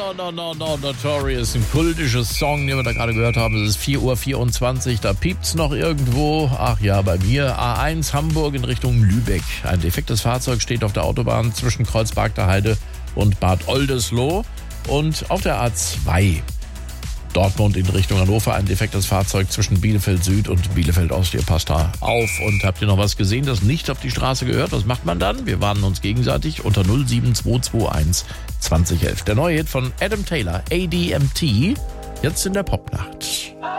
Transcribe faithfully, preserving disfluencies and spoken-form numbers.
no, no, no, no, Notorious, ein kultisches Song, den wir da gerade gehört haben. Es ist vier Uhr vierundzwanzig, da piept's noch irgendwo. Ach ja, bei mir A eins Hamburg in Richtung Lübeck. Ein defektes Fahrzeug steht auf der Autobahn zwischen Kreuzberger Heide und Bad Oldesloe. Und auf der A zwei Dortmund in Richtung Hannover ein defektes Fahrzeug zwischen Bielefeld Süd und Bielefeld Ost. Ihr passt da auf. Und habt ihr noch was gesehen, das nicht auf die Straße gehört? Was macht man dann? Wir warnen uns gegenseitig unter null sieben zwei zwei eins zwanzig elf. Der neue Hit von Adam Taylor, A D M T, jetzt in der Popnacht.